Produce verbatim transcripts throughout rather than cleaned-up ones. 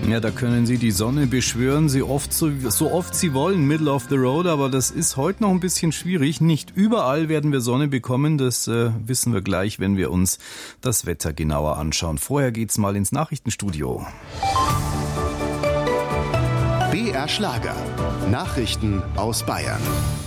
Ja, da können Sie die Sonne beschwören, sie oft so, so oft Sie wollen, middle of the road, aber das ist heute noch ein bisschen schwierig. Nicht überall werden wir Sonne bekommen, das äh, wissen wir gleich, wenn wir uns das Wetter genauer anschauen. Vorher geht's mal ins Nachrichtenstudio. B R Schlager. Nachrichten aus Bayern.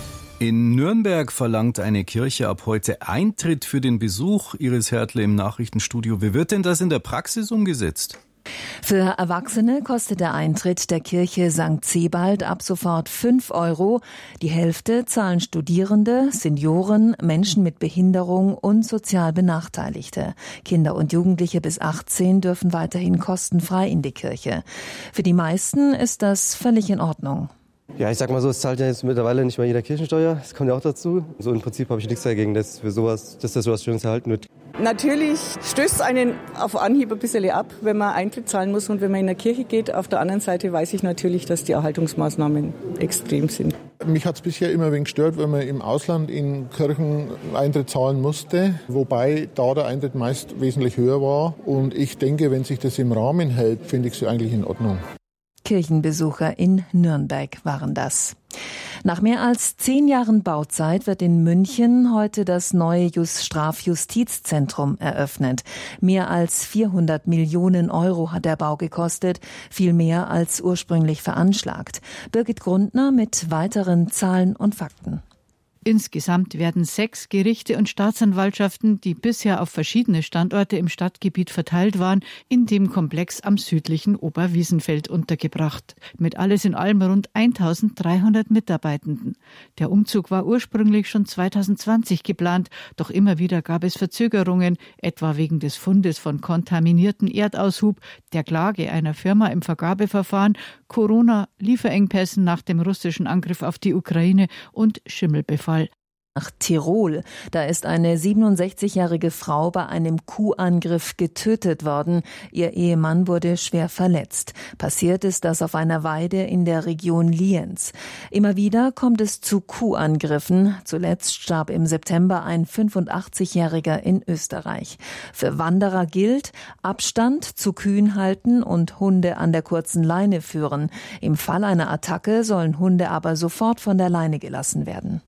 In Nürnberg verlangt eine Kirche ab heute Eintritt für den Besuch. Iris Hertle im Nachrichtenstudio. Wie wird denn das in der Praxis umgesetzt? Für Erwachsene kostet der Eintritt der Kirche Sankt Sebald ab sofort fünf Euro. Die Hälfte zahlen Studierende, Senioren, Menschen mit Behinderung und sozial Benachteiligte. Kinder und Jugendliche bis achtzehn dürfen weiterhin kostenfrei in die Kirche. Für die meisten ist das völlig in Ordnung. Ja, ich sag mal so, es zahlt ja jetzt mittlerweile nicht mehr jeder Kirchensteuer. Das kommt ja auch dazu. So im Prinzip habe ich nichts dagegen, dass für sowas, dass das sowas Schönes erhalten wird. Natürlich stößt einen auf Anhieb ein bisschen ab, wenn man Eintritt zahlen muss und wenn man in der Kirche geht. Auf der anderen Seite weiß ich natürlich, dass die Erhaltungsmaßnahmen extrem sind. Mich hat es bisher immer ein wenig gestört, wenn man im Ausland in Kirchen Eintritt zahlen musste, wobei da der Eintritt meist wesentlich höher war. Und ich denke, wenn sich das im Rahmen hält, finde ich es eigentlich in Ordnung. Kirchenbesucher in Nürnberg waren das. Nach mehr als zehn Jahren Bauzeit wird in München heute das neue Just- Strafjustizzentrum eröffnet. Mehr als vierhundert Millionen Euro hat der Bau gekostet, viel mehr als ursprünglich veranschlagt. Birgit Grundner mit weiteren Zahlen und Fakten. Insgesamt werden sechs Gerichte und Staatsanwaltschaften, die bisher auf verschiedene Standorte im Stadtgebiet verteilt waren, in dem Komplex am südlichen Oberwiesenfeld untergebracht. Mit alles in allem rund eintausenddreihundert Mitarbeitenden. Der Umzug war ursprünglich schon zweitausendzwanzig geplant, doch immer wieder gab es Verzögerungen, etwa wegen des Fundes von kontaminierten Erdaushub, der Klage einer Firma im Vergabeverfahren, Corona, Lieferengpässen nach dem russischen Angriff auf die Ukraine und Schimmelbefall. Nach Tirol. Da ist eine siebenundsechzigjährige Frau bei einem Kuhangriff getötet worden. Ihr Ehemann wurde schwer verletzt. Passiert ist das auf einer Weide in der Region Lienz. Immer wieder kommt es zu Kuhangriffen. Zuletzt starb im September ein fünfundachtzigjähriger in Österreich. Für Wanderer gilt, Abstand zu Kühen halten und Hunde an der kurzen Leine führen. Im Fall einer Attacke sollen Hunde aber sofort von der Leine gelassen werden.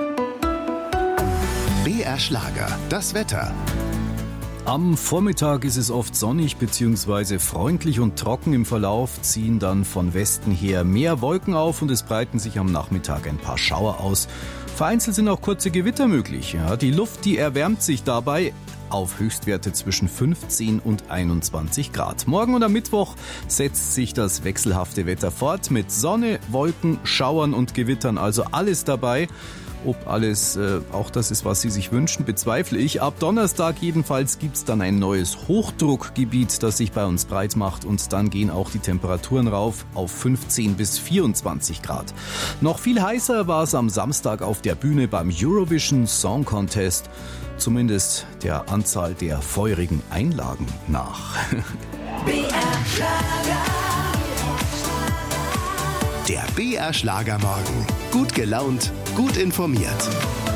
B R Schlager, das Wetter. Am Vormittag ist es oft sonnig bzw. freundlich und trocken. Im Verlauf ziehen dann von Westen her mehr Wolken auf und es breiten sich am Nachmittag ein paar Schauer aus. Vereinzelt sind auch kurze Gewitter möglich. Ja, die Luft, die erwärmt sich dabei auf Höchstwerte zwischen fünfzehn und einundzwanzig Grad. Morgen und am Mittwoch setzt sich das wechselhafte Wetter fort mit Sonne, Wolken, Schauern und Gewittern. Also alles dabei. Ob alles äh, auch das ist, was Sie sich wünschen, bezweifle ich. Ab Donnerstag jedenfalls gibt's dann ein neues Hochdruckgebiet, das sich bei uns breit macht. Und dann gehen auch die Temperaturen rauf auf fünfzehn bis vierundzwanzig Grad. Noch viel heißer war es am Samstag auf der Bühne beim Eurovision Song Contest. Zumindest der Anzahl der feurigen Einlagen nach. B R Schlager. Der B R Schlagermorgen. Gut gelaunt, gut informiert.